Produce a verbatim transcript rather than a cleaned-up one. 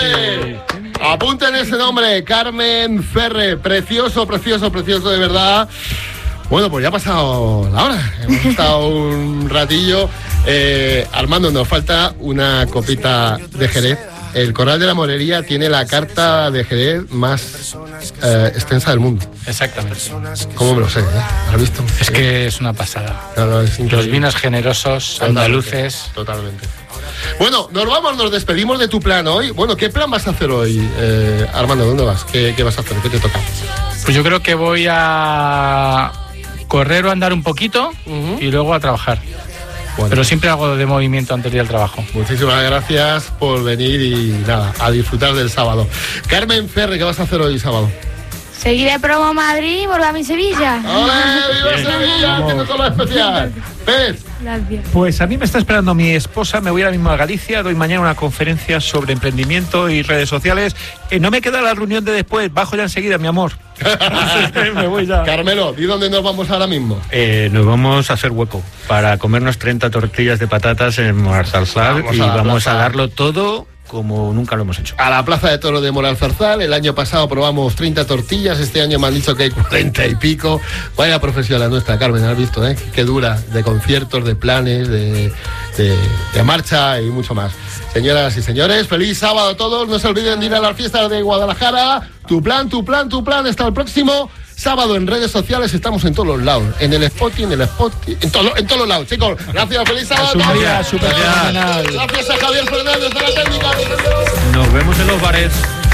Ferre. Apunten ese nombre, Carmen Ferre. Precioso, precioso, precioso, de verdad. Bueno, pues ya ha pasado la hora. Hemos estado un ratillo. Eh, Armando, nos falta una copita de Jerez. El Corral de la Morería tiene la carta de Jerez más eh, extensa del mundo. Exactamente. ¿Cómo me lo sé? ¿Eh? ¿Has visto? Es sí. que es una pasada. Claro, es Los vinos generosos, totalmente, andaluces. Totalmente. Bueno, nos vamos, nos despedimos de tu plan hoy. Bueno, ¿qué plan vas a hacer hoy, eh, Armando? ¿Dónde vas? ¿Qué, ¿Qué vas a hacer? ¿Qué te toca? Pues yo creo que voy a correr o andar un poquito uh-huh. y luego a trabajar. Bueno. Pero siempre hago de movimiento antes de ir al trabajo. Muchísimas gracias por venir y nada, a disfrutar del sábado. Carmen Ferre, ¿qué vas a hacer hoy sábado? Seguiré promo Madrid y volver a mi Sevilla. ¡Ole, viva Sevilla! Tiene todo lo especial. Pez. Gracias. Pues a mí me está esperando mi esposa, me voy ahora mismo a Galicia, doy mañana una conferencia sobre emprendimiento y redes sociales. Eh, no me queda la reunión de después, bajo ya enseguida, mi amor. Me voy ya. Carmelo, ¿y dónde nos vamos ahora mismo? Eh, nos vamos a hacer hueco para comernos treinta tortillas de patatas en Moralzarzal y vamos a darlo todo como nunca lo hemos hecho. A la Plaza de Toros de Moralzarzal, el año pasado probamos treinta tortillas, este año me han dicho que hay cuarenta y pico. Vaya profesión la nuestra, Carmen, has visto, ¿eh? Qué dura, de conciertos, de planes, de, de, de marcha y mucho más. Señoras y señores, feliz sábado a todos, no se olviden de ir a las fiestas de Guadalajara. Tu plan, tu plan, tu plan, hasta el próximo sábado en redes sociales, estamos en todos los lados, en el Spotify, en el Spotify, en, todo, en todos los lados, chicos. Gracias, feliz sábado. Gracias, gracias a Javier Fernández de la técnica. Nos vemos en los bares.